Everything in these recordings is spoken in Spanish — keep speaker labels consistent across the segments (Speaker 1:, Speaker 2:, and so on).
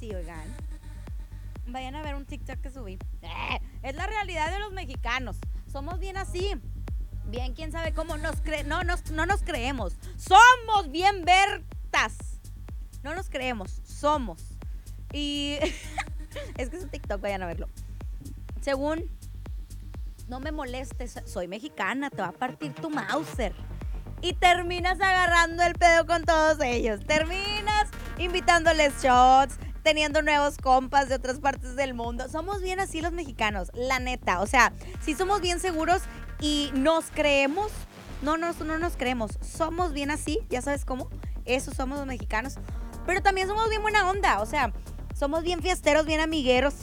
Speaker 1: así, oigan. Vayan a ver un TikTok que subí. Es la realidad de los mexicanos. Somos bien así. Bien, quién sabe cómo no nos creemos. Somos bien vertas. No nos creemos, somos. Y es que es un TikTok, vayan a verlo. Según, no me molestes, soy mexicana, te va a partir tu Mauser. Y terminas agarrando el pedo con todos ellos. Terminas invitándoles shots, teniendo nuevos compas de otras partes del mundo. Somos bien así los mexicanos, la neta. O sea, sí somos bien seguros y nos creemos. No nos creemos. Somos bien así, ya sabes cómo. Eso somos los mexicanos. Pero también somos bien buena onda. O sea, somos bien fiesteros, bien amigueros.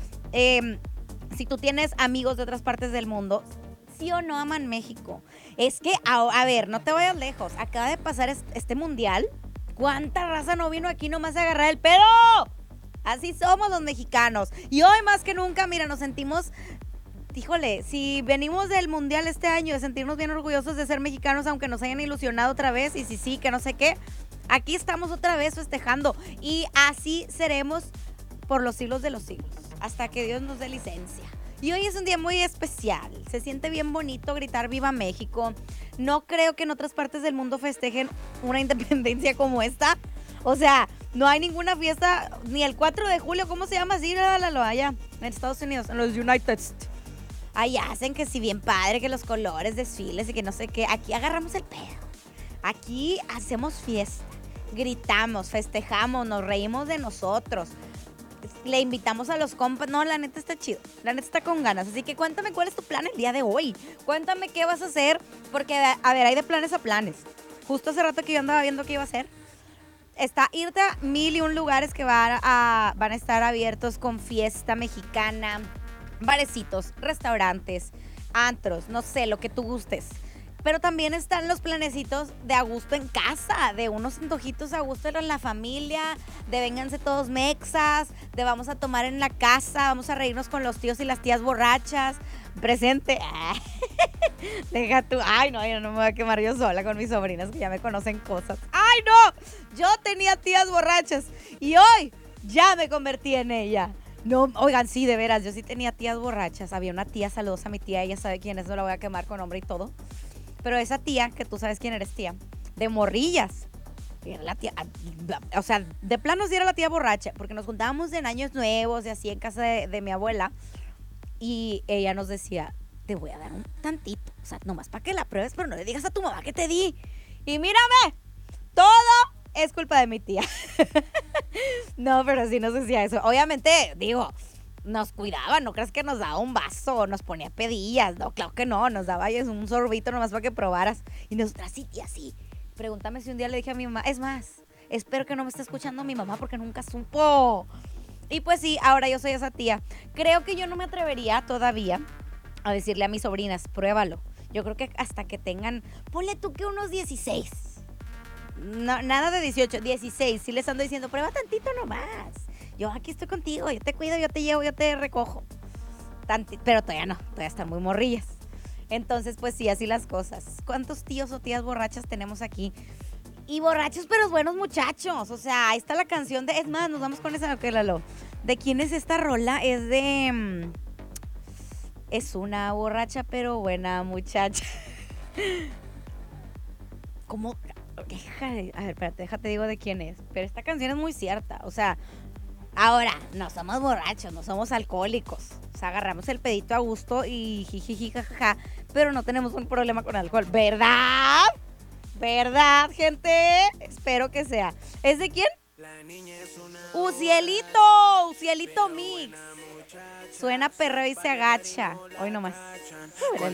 Speaker 1: Si tú tienes amigos de otras partes del mundo, ¿sí o no aman México? Es que, a ver, no te vayas lejos. Acaba de pasar este mundial. ¿Cuánta raza no vino aquí nomás a agarrar el pedo? Así somos los mexicanos. Y hoy más que nunca, mira, nos sentimos... Híjole, si venimos del mundial este año, de sentirnos bien orgullosos de ser mexicanos, aunque nos hayan ilusionado otra vez, y sí, que no sé qué, aquí estamos otra vez festejando. Y así seremos por los siglos de los siglos, hasta que Dios nos dé licencia. Y hoy es un día muy especial. Se siente bien bonito gritar ¡Viva México! No creo que en otras partes del mundo festejen una independencia como esta. O sea, no hay ninguna fiesta, ni el 4 de julio, ¿cómo se llama? Sí, allá en Estados Unidos, en los United States. Ahí hacen que si bien padre, que los colores, desfiles y que no sé qué. Aquí agarramos el pedo. Aquí hacemos fiesta, gritamos, festejamos, nos reímos de nosotros. Le invitamos a los compas. No, la neta está chido. La neta está con ganas. Así que cuéntame cuál es tu plan el día de hoy. Cuéntame qué vas a hacer. Porque, a ver, hay de planes a planes. Justo hace rato que yo andaba viendo qué iba a hacer. Está irte a 1001 lugares que van a estar abiertos con fiesta mexicana. Barecitos, restaurantes, antros, no sé, lo que tú gustes. Pero también están los planecitos de a gusto en casa, de unos antojitos a gusto en la familia, de vénganse todos mexas, de vamos a tomar en la casa, vamos a reírnos con los tíos y las tías borrachas. Presente. Deja tú. Ay, no, yo no me voy a quemar yo sola con mis sobrinas que ya me conocen cosas. Ay, no. Yo tenía tías borrachas y hoy ya me convertí en ella. No, oigan, sí, de veras, yo sí tenía tías borrachas. Había una tía, saludos a mi tía, ella sabe quién es, no la voy a quemar con nombre y todo. Pero esa tía, que tú sabes quién eres, tía, de morrillas, era la tía, o sea, de plano sí era la tía borracha, porque nos juntábamos en años nuevos y así en casa de mi abuela, y ella nos decía, te voy a dar un tantito, o sea, nomás para que la pruebes, pero no le digas a tu mamá que te di. Y mírame, todo es culpa de mi tía. No, pero sí nos decía eso. Obviamente, digo, nos cuidaba, no crees que nos daba un vaso, nos ponía pedillas, no, claro que no, nos daba un sorbito nomás para que probaras. Y nosotras, sí, tía, sí. Pregúntame si un día le dije a mi mamá, es más, espero que no me esté escuchando mi mamá porque nunca supo. Y pues sí, ahora yo soy esa tía. Creo que yo no me atrevería todavía a decirle a mis sobrinas, pruébalo. Yo creo que hasta que tengan, ponle tú que unos 16. No, nada de 18, 16. Sí les ando diciendo, prueba tantito nomás. Yo aquí estoy contigo, yo te cuido, yo te llevo, yo te recojo. Pero todavía no, todavía están muy morrillas. Entonces, pues sí, así las cosas. ¿Cuántos tíos o tías borrachas tenemos aquí? Y borrachos, pero buenos muchachos. O sea, ahí está la canción de... Es más, nos vamos con esa, ok, Lalo. ¿De quién es esta rola? Es de... Es una borracha, pero buena muchacha. ¿Cómo? A ver, espérate, déjate digo de quién es. Pero esta canción es muy cierta. O sea, ahora, no somos borrachos, no somos alcohólicos. O sea, agarramos el pedito a gusto y jijiji, jajaja. Pero no tenemos un problema con alcohol. ¿Verdad? ¿Verdad, gente? Espero que sea. ¿Es de quién? Ucielito. Ucielito Mix. Suena perreo y se agacha. Hoy nomás.